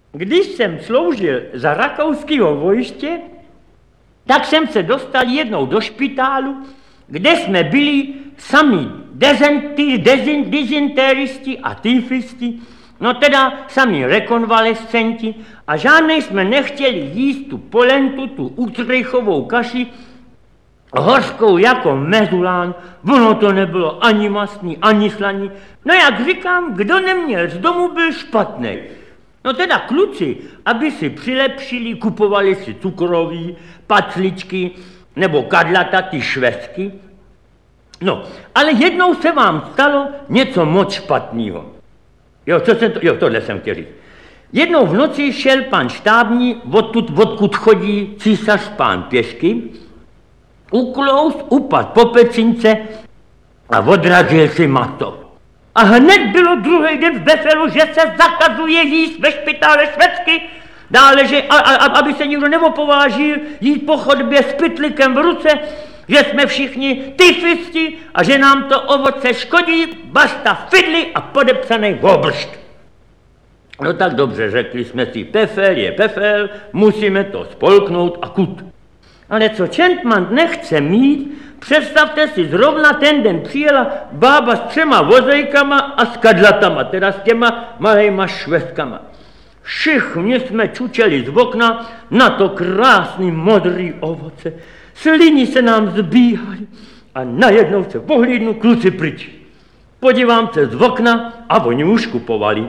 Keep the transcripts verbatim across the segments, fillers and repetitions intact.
Když jsem sloužil za rakouského vojště, tak jsem se dostal jednou do špitálu, kde jsme byli sami dezenty, dezin, dizynteristi a tyfisti, no teda sami rekonvalescenti a žádnej jsme nechtěli jíst tu polentu, tu Utrechovou kaši, hořkou jako mezulán, ono to nebylo ani mastný, ani slaný. No jak říkám, kdo neměl z domu, byl špatnej. No teda kluci, aby si přilepšili, kupovali si cukroví, pacličky nebo kadlata, ty švestky. No, ale jednou se vám stalo něco moc špatného. Jo, co jsem to, jo, tohle jsem chtěl říct. Jednou v noci šel pan štábní, odtud, odkud chodí císař pán pěšky, uklous, upad po pecince a odrazil si mato. A hned bylo druhý den v Befelu, že se zakazuje jíst ve špitále švédsky, dále, že a, a, aby se nikdo neopovážil jít po chodbě s pytlikem v ruce, že jsme všichni tyfisti a že nám to ovoce škodí, basta fidly a podepsaný obršt. No tak dobře, řekli jsme si, pefel je pefel, musíme to spolknout a kut. Ale co Čentman nechce mít, představte si, zrovna ten den přijela bába s třema vozejkama a s kadlatama, teda s těma malejma švestkama. Všichni jsme čučeli z okna na to krásný modrý ovoce. Sliny se nám zbíhaly a najednou se pohlídnu, kluci pryč. Podívám se z okna a oni už kupovali.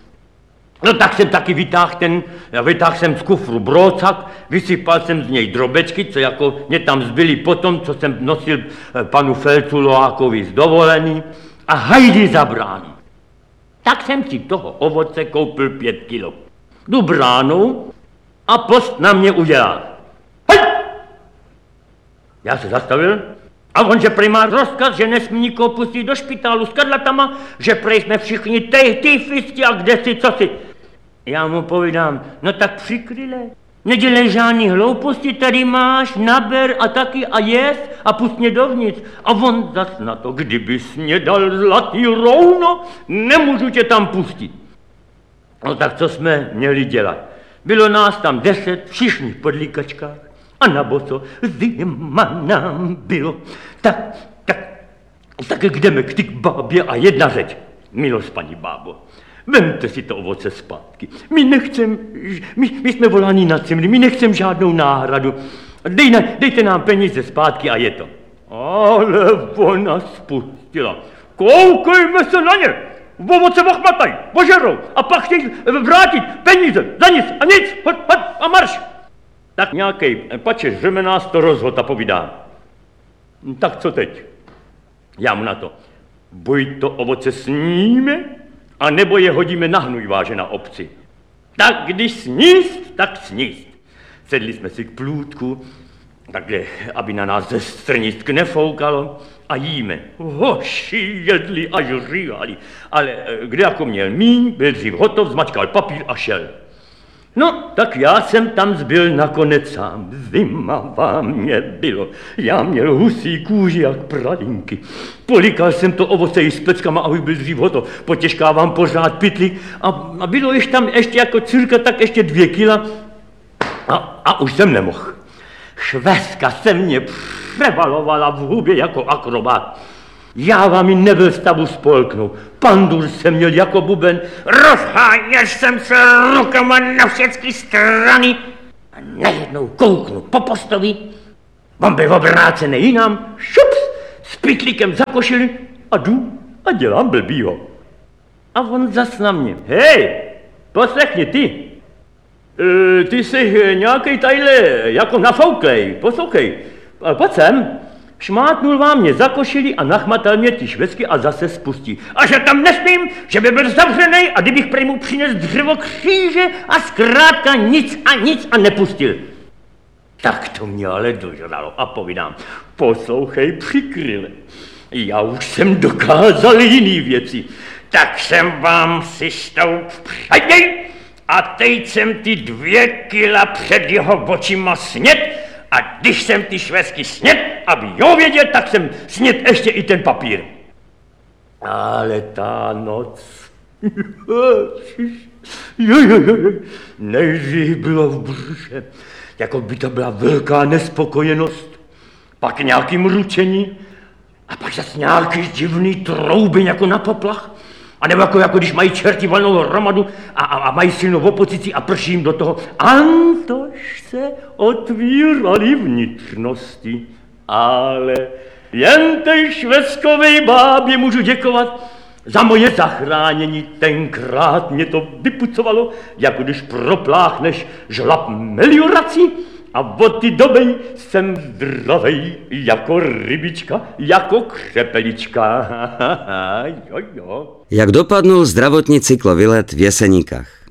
No tak jsem taky vytáhl ten, vytáhl jsem z kufru brócak, vysypal jsem z něj drobečky, co jako mě tam zbyly potom, co jsem nosil panu Felcu Loákovi z dovolený a hajdy za bránu. Tak jsem si toho ovoce koupil pět kilo. Jdu bránou a post na mě udělal. Hej! Já se zastavil a on, že prej má rozkaz, že nesmí nikoho pustit do špitálu s kadlatama, že prej jsme všichni tej, tyfisti a kde si, co si. Já mu povídám, no tak přikryle, nedělej žádný hlouposti, tady máš, naber a taky a jest a pust mě dovnitř. A on zas na to, kdybys mě dal zlatý rouno, nemůžu tě tam pustit. No tak co jsme měli dělat? Bylo nás tam deset, všichni v podlíkačkách a na boso, zima nám bylo. Tak, tak, tak jdeme k ty bábě a jedna řeč, milost paní bábo. Vemte si to ovoce zpátky. My nechcem, my, my jsme voláni na cimry, my nechcem žádnou náhradu. Dej, dejte nám peníze zpátky a je to. Ale ona spustila. Koukejme se na ně. Ovoce ochmataj, požerou a pak chtějí vrátit peníze za nic a nic, hoď, hoď a marš. Tak nějaký pačeš řemenář to rozhod a povídá. Tak co teď? Já mu na to. Buď to ovoce sníme, a nebo je hodíme na hnojváže na obci. Tak když sníst, tak sníst. Sedli jsme si k plůtku, takhle, aby na nás ze strnistk nefoukalo a jíme. Hoši jedli až říhali, ale kdo jako měl míň, byl dřív hotov, zmačkal papír a šel. No, tak já jsem tam zbyl nakonec sám. Zima vám mě bylo. Já měl husí kůži jak pralinky. Polikal jsem to ovoce i s peckama, abych byl dřív hotov. Potěžkávám pořád pytlík a, a bylo již tam ještě jako cirka tak ještě dvě kila a, a už jsem nemohl. Švestka se mě převalovala v hubě jako akrobat. Já vám ji nebyl stavu spolknout. Pandur jsem měl jako buben, rozháněl jsem se rukama na všechny strany a najednou kouknu po postovi. On byl obrácený jinam, šups, s pytlíkem za košili a jdu a dělám blbýho. A on zas na mě, hej, poslechni ty, e, ty jsi nějakej tadyhle jako nafouklej, poslouchej, pojď sem. Šmátnul vám mě za košili a nachmatal mě ty švestky a zase spustí. A že tam nesmím, že by byl zavřený a kdybych prej mu přines dřevo kříže a zkrátka nic a nic a nepustil. Tak to mě ale dožralo a povídám, poslouchej přikryle, já už jsem dokázal jiný věci, tak jsem vám si stoup předěj a teď jsem ty dvě kila před jeho očima snět. A když jsem ty švestky snět, aby jo věděl, tak jsem snět ještě i ten papír. Ale ta noc, Jo, jo, jo, jo. Nejdřív bylo v břiše, jako by to byla velká nespokojenost, pak nějaký mručení a pak zase nějaký divný trouby jako na poplach. A nebo jako, jako když mají čerti valnou hromadu a, a, a mají silnou opozici a prší jim do toho. Antož se otvíraly vnitřnosti, ale jen tej šveskovej bábě můžu děkovat za moje zachránění. Tenkrát mě to vypucovalo, jako když propláchneš žlab melioraci a od té doby jsem zdravej jako rybička, jako křepelička. Jo, jo. Jak dopadnul zdravotní cyklový let v Jeseníkach?